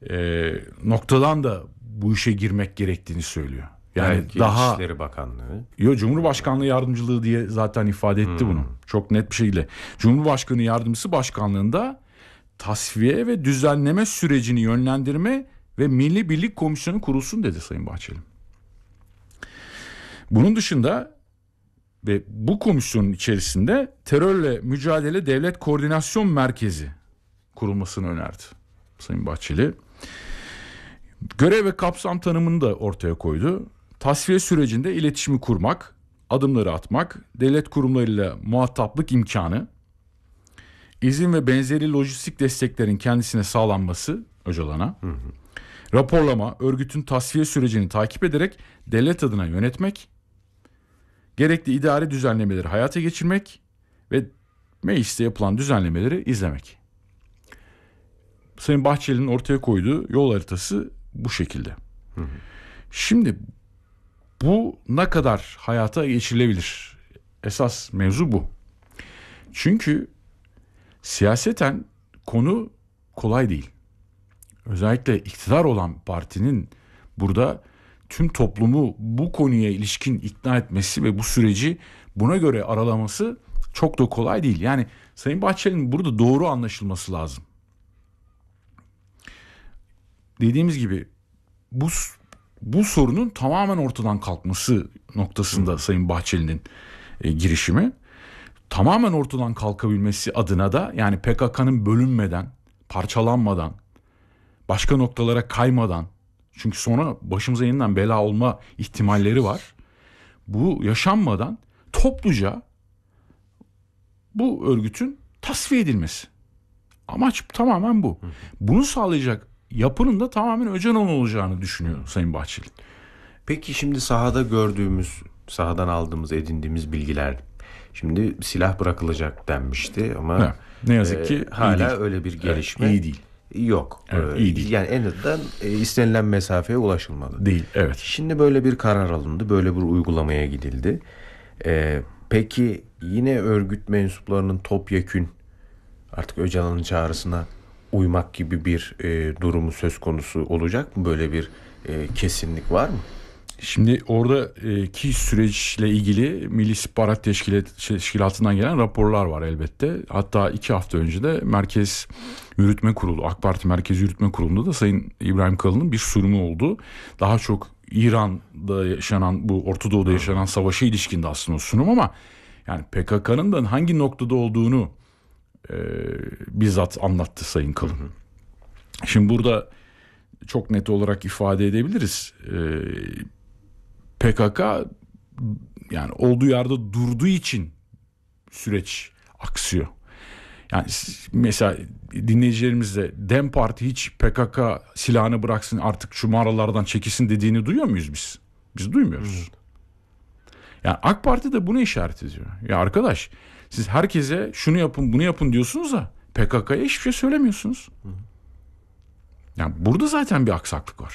noktadan da bu işe girmek gerektiğini söylüyor. Yani belki daha İçişleri Bakanlığı. Cumhurbaşkanlığı yardımcılığı diye zaten ifade etti bunu. Çok net bir şekilde. Cumhurbaşkanı yardımcısı başkanlığında tasfiye ve düzenleme sürecini yönlendirme ve Milli Birlik Komisyonu kurulsun dedi Sayın Bahçeli. Bunun dışında ve bu komisyonun içerisinde terörle mücadele devlet koordinasyon merkezi kurulmasını önerdi Sayın Bahçeli. Görev ve kapsam tanımını da ortaya koydu. Tasfiye sürecinde iletişimi kurmak, adımları atmak, devlet kurumlarıyla muhataplık imkanı, izin ve benzeri lojistik desteklerin kendisine sağlanması Öcalan'a, raporlama, örgütün tasfiye sürecini takip ederek devlet adına yönetmek, gerekli idari düzenlemeleri hayata geçirmek ve mecliste yapılan düzenlemeleri izlemek. Sayın Bahçeli'nin ortaya koyduğu yol haritası bu şekilde. Şimdi bu ne kadar hayata geçirilebilir? Esas mevzu bu. Çünkü siyaseten konu kolay değil. Özellikle iktidar olan partinin burada tüm toplumu bu konuya ilişkin ikna etmesi ve bu süreci buna göre aralaması çok da kolay değil. Yani Sayın Bahçeli'nin burada doğru anlaşılması lazım. Dediğimiz gibi bu sorunun tamamen ortadan kalkması noktasında Sayın Bahçeli'nin girişimi. Tamamen ortadan kalkabilmesi adına da yani PKK'nın bölünmeden, parçalanmadan, başka noktalara kaymadan, çünkü sonra başımıza yeniden bela olma ihtimalleri var. Bu yaşanmadan topluca bu örgütün tasfiye edilmesi. Amaç tamamen bu. Bunu sağlayacak yapının da tamamen Öcalan olacağını düşünüyor Sayın Bahçeli. Peki şimdi sahada gördüğümüz, sahadan aldığımız, edindiğimiz bilgiler, şimdi silah bırakılacak denmişti ama ne yazık ki hala öyle bir gelişme iyi değil. Yok. Evet, iyi değil. Yani en azından istenilen mesafeye ulaşılmadı. Değil, evet. Şimdi böyle bir karar alındı, böyle bir uygulamaya gidildi. Peki yine örgüt mensuplarının topyekün artık Öcalan'ın çağrısına uymak gibi bir durumu söz konusu olacak mı? Böyle bir kesinlik var mı? Şimdi oradaki süreçle ilgili Milli İstihbarat Teşkilatı'ndan gelen raporlar var elbette. Hatta 2 hafta önce de Merkez Yürütme Kurulu, AK Parti Merkez Yürütme Kurulu'nda da Sayın İbrahim Kalın'ın bir sunumu oldu. Daha çok İran'da yaşanan, bu Orta Doğu'da yaşanan savaşa ilişkindi aslında o sunum, ama yani PKK'nın da hangi noktada olduğunu bizzat anlattı Sayın Kalın. Şimdi burada çok net olarak ifade edebiliriz. PKK yani olduğu yerde durduğu için süreç aksıyor. Yani mesela dinleyicilerimiz de DEM Parti hiç PKK silahını bıraksın artık şu mağaralardan çekilsin dediğini duyuyor muyuz biz? Biz duymuyoruz. Yani AK Parti de bunu işaret ediyor. Ya arkadaş, siz herkese şunu yapın bunu yapın diyorsunuz da PKK'ya hiçbir şey söylemiyorsunuz. Yani burada zaten bir aksaklık var.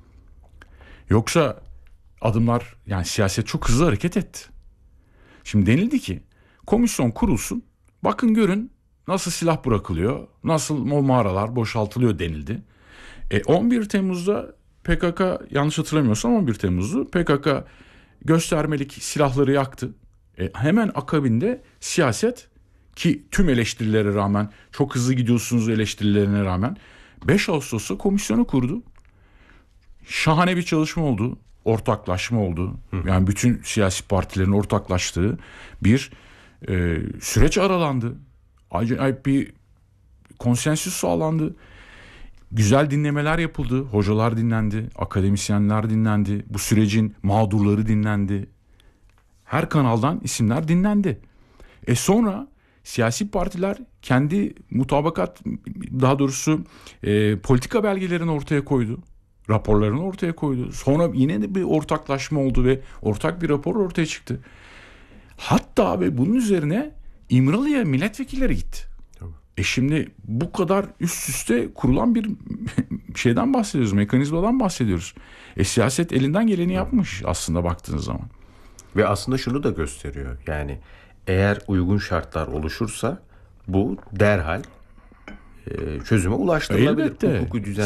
Yoksa adımlar, yani siyaset çok hızlı hareket etti. Şimdi denildi ki komisyon kurulsun, bakın görün nasıl silah bırakılıyor, nasıl o mağaralar boşaltılıyor denildi. 11 Temmuz'da PKK, yanlış hatırlamıyorsam 11 Temmuz'du, PKK göstermelik silahları yaktı. Hemen akabinde siyaset, ki tüm eleştirilere rağmen, çok hızlı gidiyorsunuz eleştirilerine rağmen 5 Ağustos'ta komisyonu kurdu. Şahane bir çalışma oldu. Ortaklaşma oldu. Yani bütün siyasi partilerin ortaklaştığı bir süreç aralandı. Acayip bir konsensüs sağlandı. Güzel dinlemeler yapıldı. Hocalar dinlendi. Akademisyenler dinlendi. Bu sürecin mağdurları dinlendi. Her kanaldan isimler dinlendi. Sonra siyasi partiler kendi mutabakat, daha doğrusu politika belgelerini ortaya koydu. Raporlarını ortaya koydu. Sonra yine de bir ortaklaşma oldu ve ortak bir rapor ortaya çıktı. Hatta ve bunun üzerine İmralı'ya milletvekilleri gitti. Şimdi bu kadar üst üste kurulan bir şeyden bahsediyoruz, mekanizmadan bahsediyoruz. Siyaset elinden geleni yapmış aslında baktığınız zaman. Ve aslında şunu da gösteriyor. Yani eğer uygun şartlar oluşursa bu derhal çözüme ulaştırılabilir. Elbette. Hukuki düzen